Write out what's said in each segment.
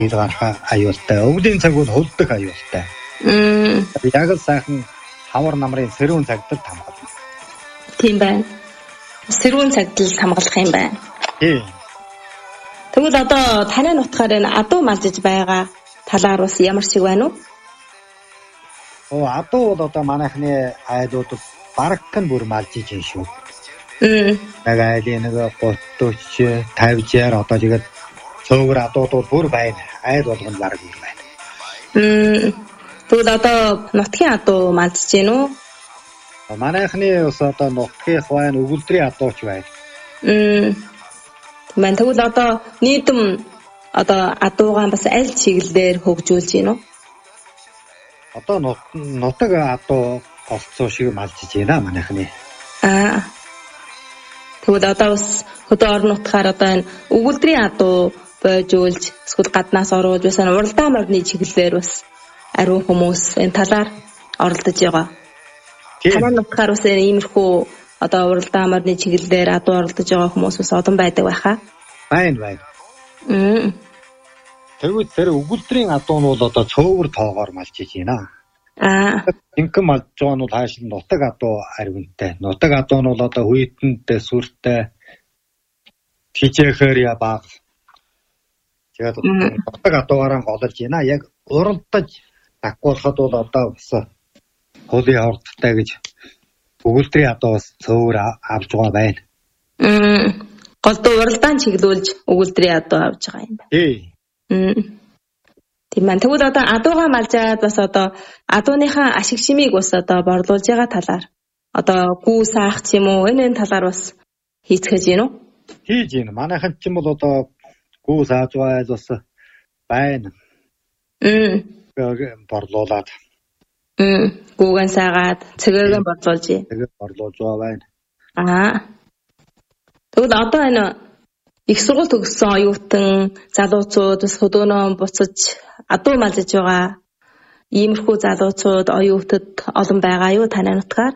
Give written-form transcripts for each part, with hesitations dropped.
ил гарах аюултай. Өвлийн цаг бол хөлдөх аюултай. Яг л сайхан хавар намрын сэрүүн цагт хамгаална. Тийм байна. Сэрүүн цагт л хамгаалах юм байна. Тийм. Тэгвэл одоо танай нутгаар энэ адуу малжиж байгаа талаар бас ямар шиг байна уу? Адуу бол одоо манайхны айлууд барагт нь бүр малжиж юм шүү. Яг айлын нэг 30 50-аар одоо тэгээд цөөвөр адууд бол бүр байна. Айл болгонд бараг бүр байна. Тэгвэл одоо нутгийн адуу малжиж гин үү? Манайхны ус одоо нутгийн хвайн өгүүлдрийн адууч байна. Тэгвэл одоо нийтэм одоо адуугаа бас аль чиглэлээр хөгжүүлж гин үү? Одоо нутаг адуу олцоо шиг малжиж байна манайхны. Тэгвэл одоо бас хөдөө орон нутгаар одоо энэ өгүүлдрийн адуу бойжуулж эсвэл гаднаас оруулж бас уралдаан морины чиглэлээр бас ариун хүмүүс энэ талаар оролдож байгаа. Танай нутгаар бас иймэрхүү одоо уралдаан морины чиглэлээр адуу оролдож байгаа хүмүүс бас олон байдаг байхаа. Байна. Тэгвэл тэр өгүүлдрийн адуу нь бол одоо цөөвөр тоогоор малжиж байна. Инкэм малж байгаа нь бол хааш нутаг адуу аривнтай. Нутаг адуу нь бол одоо хүйтэнтэй, сүртэй, хичээхээр я баг. Тэгээд нутаг адуугаараа голж байна. Яг уралдаж агуулхад бол одоо бас хуулийн ордтой гэж өгүүлдрийн адуу бас цөөвөр авж байгаа байна. Голдуу уралдаан чиглүүлж өгүүлдрийн адуу авж байгаа юм байна. Тийм байна. Тэгвэл одоо адуугаа малжаад бас одоо адууныхаа ашиг шимийг бас одоо борлуулж байгаа талаар одоо гүү саах ч юм уу энэ талаар бас хийцгээж гин үү? Хийж гин. Манайхан ч юм бол одоо гүү сааж байгаа бас байна. Борлуулаад. Гүүгэн саагаад цэгээгэн борлуулж гин. Цэгээ борлуулж байгаа байна. Тэгвэл одоо энэ их сургууль төгссөн оюутан залуучууд бас хөдөөнөө буцаж адуу малжиж байгаа иймэрхүү залуучууд оюутад олон байгаа юу танай нутгаар?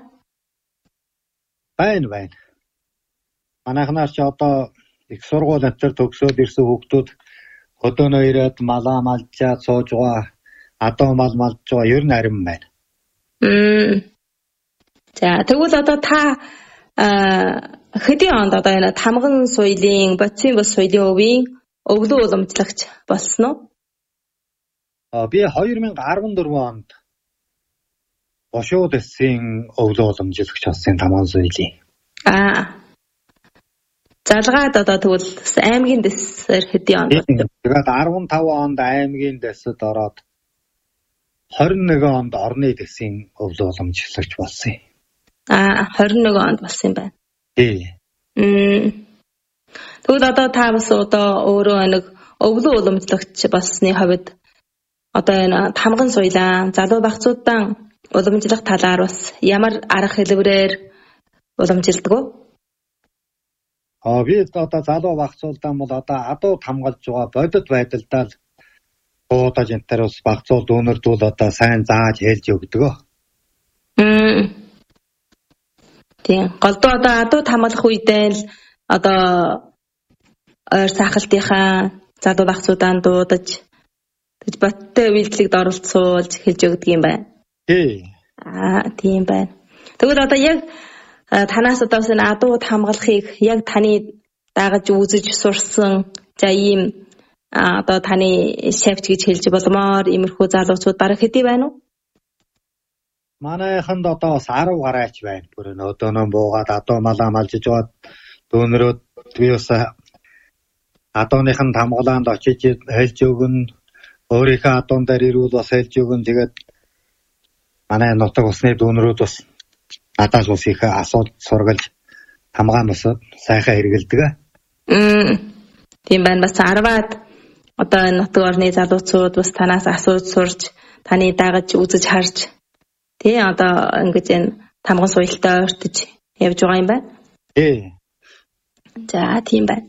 Байна. Манайхнаас ч одоо их сургууль энэ төгсөөд ирсэн хүүхдүүд хөдөөнөө ирээд малаа малжаад сууж байгаа адуу мал малж байгаа ер нь арим байна. За тэгвэл одоо та хэдийн онд одоо энэ тамган соёлын, бодисын бус соёлын өвийн өвлөө уламжлагч болсон уу? Би 2014 онд Бошоо дэсийн өвлөө уламжлагч болсон тамган соёлын. Залгаад одоо тэгвэл аймгийн дэсээр хэдийн онд болсон? Тэгээд 15 онд аймгийн дэсэд ороод 21 онд орны дэсийн өвлөө уламжлагч болсон юм. 21 онд болсон юм байна. Тэгвэл одоо та бас одоо өөрөө нэг өвлөө уламжлагч болсны хувьд одоо энэ тамган соёлаа залуу багцуудаа уламжлах талаар бас ямар арга хэлбэрээр уламжилдаг вэ? Би одоо залуу багцуудаа бол одоо адуу хамгаалж байгаа бодит байдалдаа л буудаж энтер бас багцууд өнөрдүүл одоо сайн зааж хэлж өгдөг. Тийм. Голдуу одоо адууд хамгаалах үедээ л одоо ойр сахалтынхаа залуу багцуудаа дуудаж тэгж боттой үйлдэлд оролцуулж хэлж өгдөг юм байна. Тийм байна. Тэгвэл одоо яг танаас одоо энэ адууд хамгаалахыг яг таны дагаж үзэж сурсан за ийм одоо таны шавж гэж хэлж болмоор иймэрхүү залуучууд бараг хэдий байна уу? Манайханд одоо бас 10 гараач байна. Бүр өдөөнөө буугаад адуу малаа малжиж байгаа дүүнрүүд би бас адууныхан хамгаалаанд очиж хэлж өгнө. Өөрийнхөө адуун дээр ирүүл бас хэлж өгнө. Тэгээд манай нутаг усны дүүнрүүд бас надаас бас их асуулт сургалж хамгаан бас сайхан хэрэгэлдэг. Тийм байна. Бас 10-аад одоо нутаг орны залуучууд бас танаас асууж сурж таны дагаж үзэж харж тий одоо ингэж энэ тамган соёлтой ойртож явж байгаа юм байна. За тийм байна.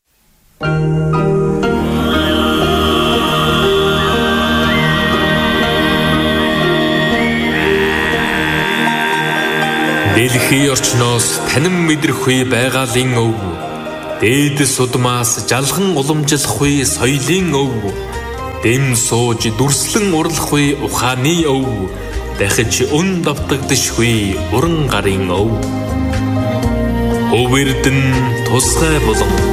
Дэлхийн орчноос танин мэдрэхгүй байгалийн өв. Дээдэс удмаас жалхан уламжлахгүй соёлын өв. дэм сууж дүрслэн урлахгүй ухааны өв дахиж өн давтагдшгүй уран гарын өв. Хөвөрдөн тусгай болон